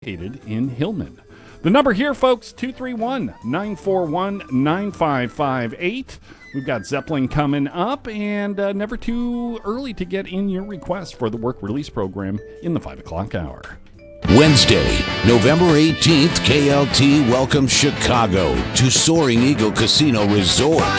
located in Hillman. The number here, folks, 231-941-9558. We've got Zeppelin coming up, and never too early to get in your request for the work release program in the 5 o'clock hour. Wednesday, November 18th, KLT welcomes Chicago to Soaring Eagle Casino Resort.